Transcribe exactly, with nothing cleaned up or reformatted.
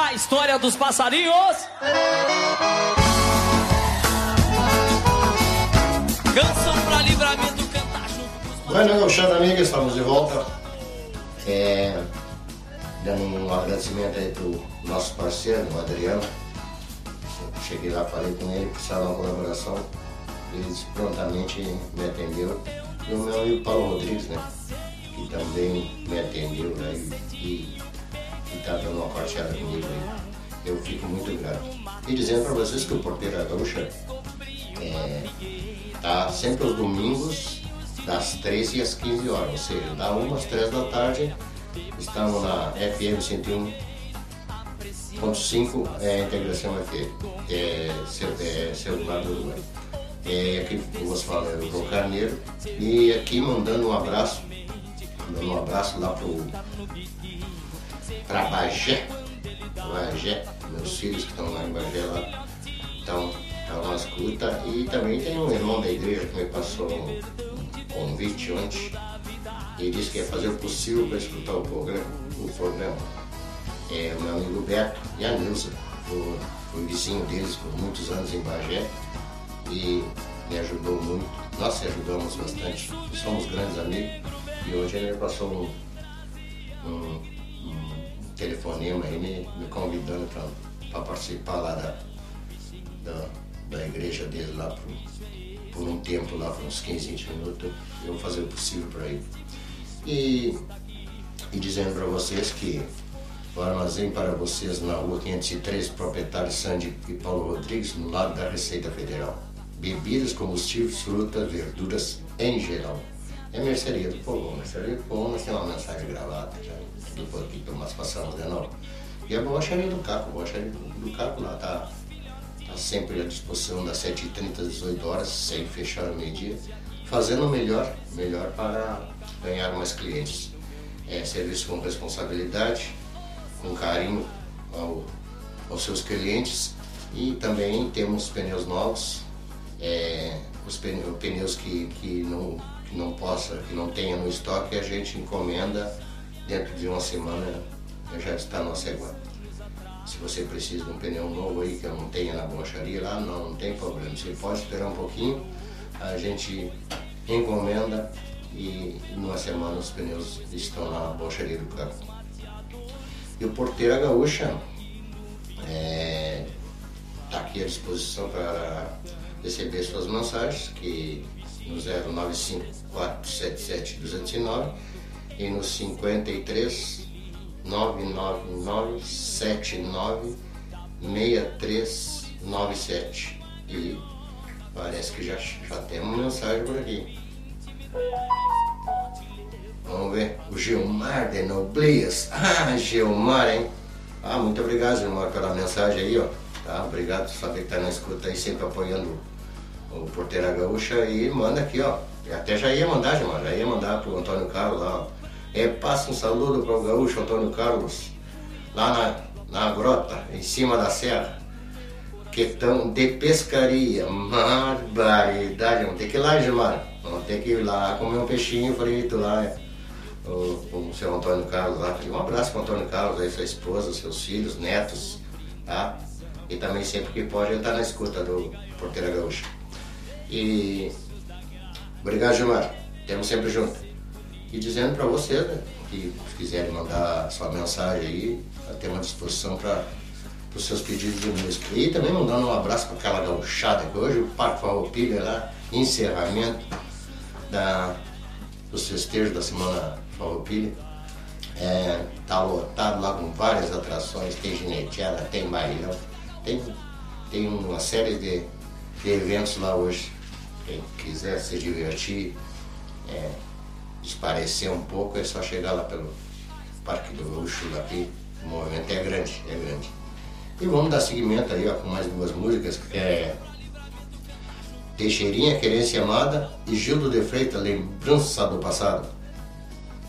a história dos passarinhos. Canção pra livramento, cantar junto. Bueno, gauchada amiga, estamos de volta. É, dando um agradecimento aí pro nosso parceiro, o Adriano. Eu cheguei lá, falei com ele, precisava de uma colaboração. Ele prontamente me atendeu. E o meu amigo Paulo Rodrigues, né? Que também me atendeu, né? E está dando uma parceada comigo aí. Eu fico muito grato. E dizendo para vocês que o Porteira Gaúcha é, tá sempre aos domingos, das treze às quinze horas, ou seja, da uma às três da tarde, estamos na F M cento e um ponto cinco, é, Integração F M, é, é, celular do Uruguai. É, aqui que você fala é o João Carneiro, e aqui mandando um abraço, mandando um abraço lá pro pra Bagé, Bagé, meus filhos que estão lá em Bagé lá, então tá uma escuta, e também tem um irmão da igreja que me passou um convite ontem e disse que ia fazer o possível para escutar o programa, o programa. É o meu amigo Beto e a Nilza, o, o vizinho deles por muitos anos em Bagé, e me ajudou muito, nós se ajudamos bastante, somos grandes amigos, e hoje ele me passou um, um, um telefonema aí me, me convidando para participar lá da, da, da igreja dele lá por, por um tempo, lá por uns quinze, vinte minutos, eu vou fazer o possível para ir. E, e dizendo para vocês que o armazém para vocês na rua quinhentos e três, proprietário Sandy e Paulo Rodrigues, no lado da Receita Federal. Bebidas, combustíveis, frutas, verduras em geral. É mercearia do Povo, mercearia do Povo, mas tem uma mensagem gravada, já depois aqui que nós passamos de novo. E a borracharia do Caco, a borracharia do Caco lá tá, tá sempre à disposição das sete e trinta às dezoito horas, sem fechar o meio-dia, fazendo o melhor, melhor para ganhar mais clientes. É serviço com responsabilidade, com carinho ao, aos seus clientes, e também temos pneus novos, é, os pneus, pneus que, que, não, que não possa, que não tenha no estoque, a gente encomenda dentro de uma semana, já está no nosso aguardo. Se você precisa de um pneu novo aí que eu não tenha na borracharia lá, não, não tem problema, você pode esperar um pouquinho, a gente encomenda e numa semana os pneus estão na borracharia do carro. E o Porteira Gaúcha está é, aqui à disposição para receber suas mensagens, que no zero nove cinco quatro sete sete dois zero nove e no cinquenta e três nove nove nove sete nove seis três nove sete. E parece que já, já temos mensagem por aqui. Vamos ver, o Gilmar de Noblias. Ah, Gilmar, hein? Ah, muito obrigado, Gilmar, pela mensagem aí, ó. Tá, obrigado por saber que tá na escuta aí, sempre apoiando o Porteira Gaúcha. E manda aqui, ó. Eu até já ia mandar, Gilmar, já ia mandar pro Antônio Carlos lá, ó. É, passa um saludo pro gaúcho Antônio Carlos, lá na, na grota, em cima da serra, que estão de pescaria. Barbaridade, vamos ter que ir lá, Gilmar. Vamos ter que ir lá comer um peixinho frito lá. O, o seu Antônio Carlos lá. Um abraço para o Antônio Carlos, aí, sua esposa, seus filhos, netos, tá? E também sempre que pode ele tá na escuta do Porteira Gaúcha. E obrigado, Gilmar, temos sempre junto. E dizendo para vocês, né, que se quiserem mandar sua mensagem aí, temos à disposição para os seus pedidos de música. E também mandando um abraço para aquela gauchada que hoje o Parque Farroupilha lá, encerramento da, dos festejos da Semana Farroupilha. É, tá lotado lá com várias atrações, tem gineteada, tem bailão, tem, tem uma série de, de eventos lá hoje. Quem quiser se divertir, é, esparecer um pouco, é só chegar lá pelo Parque do Gaúcho aqui. O movimento é grande, é grande. E vamos dar seguimento aí, ó, com mais duas músicas, que é Teixeirinha, Querência Amada, e Gildo de Freitas, Lembrança do Passado.